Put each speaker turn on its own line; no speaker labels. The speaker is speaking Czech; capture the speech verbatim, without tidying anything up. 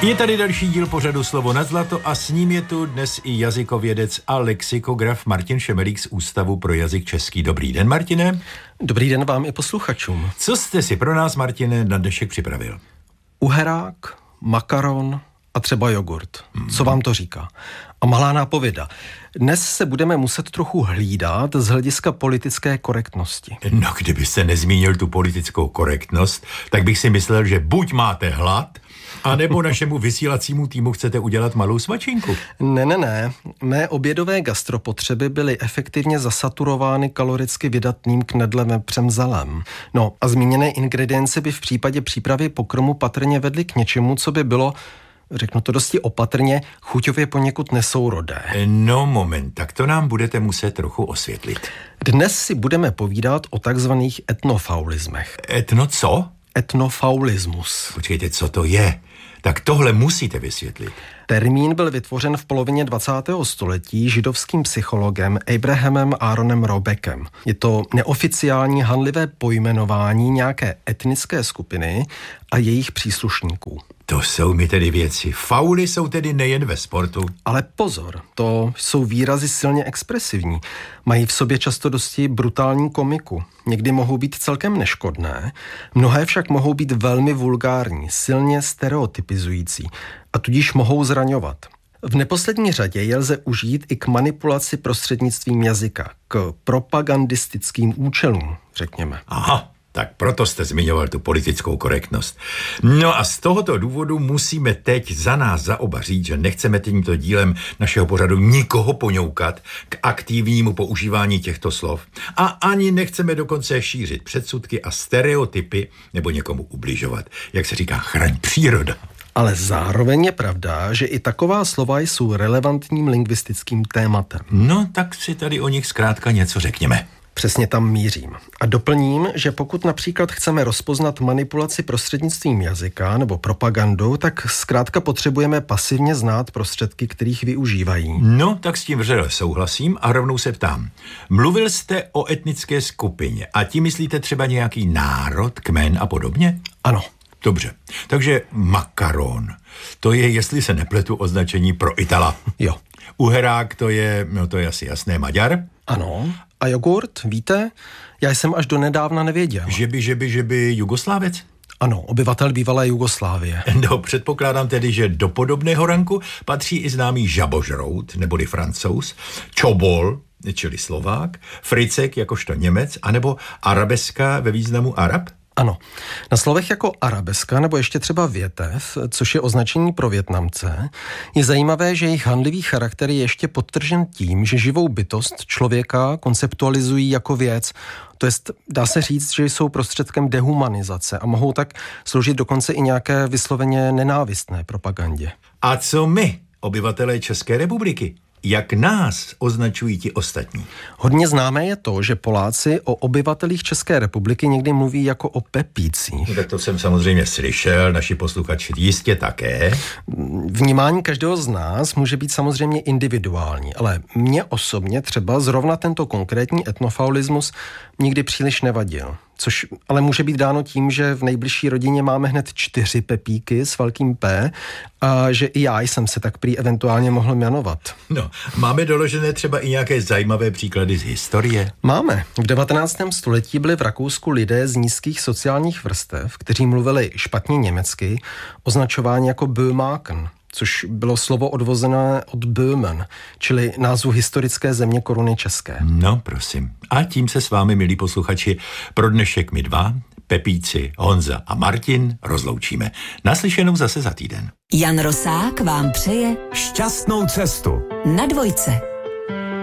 Je tady další díl pořadu Slovo na zlato a s ním je tu dnes i jazykovědec a lexikograf Martin Šemelík z Ústavu pro jazyk český. Dobrý den, Martine.
Dobrý den vám i posluchačům.
Co jste si pro nás, Martine, na dnešek připravil?
Uherák, makaron a třeba jogurt. Hmm. Co vám to říká? A malá nápověda. Dnes se budeme muset trochu hlídat z hlediska politické korektnosti.
No, kdybyste nezmínil tu politickou korektnost, tak bych si myslel, že buď máte hlad, a nebo našemu vysílacímu týmu chcete udělat malou svačinku.
Ne, ne, ne. Mé obědové gastropotřeby byly efektivně zasaturovány kaloricky vydatným knedlem přemzalem. No a zmíněné ingredience by v případě přípravy pokrmu patrně vedly k něčemu, co by bylo, řeknu to dosti opatrně, chuťově poněkud nesourodé.
No moment, tak to nám budete muset trochu osvětlit.
Dnes si budeme povídat o takzvaných etnofaulismech.
Etno co?
Etnofaulismus.
Počkejte, co to je? Tak tohle musíte vysvětlit.
Termín byl vytvořen v polovině dvacátého století židovským psychologem Abrahamem Aaronem Robeckem. Je to neoficiální hanlivé pojmenování nějaké etnické skupiny a jejich příslušníků.
To jsou mi tedy věci. Fauly jsou tedy nejen ve sportu.
Ale pozor, to jsou výrazy silně expresivní. Mají v sobě často dosti brutální komiku. Někdy mohou být celkem neškodné, mnohé však mohou být velmi vulgární, silně stereotypizující a tudíž mohou zraňovat. V neposlední řadě je lze užít i k manipulaci prostřednictvím jazyka, k propagandistickým účelům, řekněme.
Aha. Tak proto jste zmiňoval tu politickou korektnost. No a z tohoto důvodu musíme teď za nás za oba říct, že nechceme tímto dílem našeho pořadu nikoho poňoukat k aktivnímu používání těchto slov a ani nechceme dokonce šířit předsudky a stereotypy nebo někomu ubližovat. Jak se říká, chraň příroda.
Ale zároveň je pravda, že i taková slova jsou relevantním lingvistickým tématem.
No tak si tady o nich zkrátka něco řekněme.
Přesně tam mířím. A doplním, že pokud například chceme rozpoznat manipulaci prostřednictvím jazyka nebo propagandu, tak zkrátka potřebujeme pasivně znát prostředky, kterých využívají.
No, tak s tím vřele souhlasím a rovnou se ptám. Mluvil jste o etnické skupině a tím myslíte třeba nějaký národ, kmen a podobně?
Ano.
Dobře, takže makaron, to je, jestli se nepletu, označení pro Itala.
Jo.
Uherák, to je, no to je asi jasné, Maďar.
Ano. A jogurt, víte? Já jsem až do nedávna nevěděl.
Že by, že by, že by Jugoslávec?
Ano, obyvatel bývalé Jugoslávie.
No, předpokládám tedy, že do podobného ranku patří i známý žabožrout, neboli Francouz, čobol, čili Slovák, fricek jakožto Němec, anebo arabeska ve významu Arab?
Ano. Na slovech jako arabeska nebo ještě třeba větev, což je označení pro Vietnamce, je zajímavé, že jejich handlivý charakter je ještě podtržen tím, že živou bytost člověka konceptualizují jako věc. To jest, dá se říct, že jsou prostředkem dehumanizace a mohou tak sloužit dokonce i nějaké vysloveně nenávistné propagandě.
A co my, obyvatelé České republiky? Jak nás označují ti ostatní?
Hodně známé je to, že Poláci o obyvatelích České republiky někdy mluví jako o pepících.
No, tak to jsem samozřejmě slyšel, naši posluchači jistě také.
Vnímání každého z nás může být samozřejmě individuální, ale mně osobně třeba zrovna tento konkrétní etnofaulismus nikdy příliš nevadil. Což ale může být dáno tím, že v nejbližší rodině máme hned čtyři pepíky s velkým P a že i já jsem se tak prý eventuálně mohl jmenovat.
No, máme doložené třeba i nějaké zajímavé příklady z historie?
Máme. V devatenáctém století byli v Rakousku lidé z nízkých sociálních vrstev, kteří mluvili špatně německy, označováni jako Böhmaken, což bylo slovo odvozené od Böhmen, čili názvu historické země koruny české.
No, prosím. A tím se s vámi, milí posluchači, pro dnešek my dva, Pepíci, Honza a Martin, rozloučíme. Naslyšenou zase za týden.
Jan Rosák vám přeje
šťastnou cestu
na dvojce.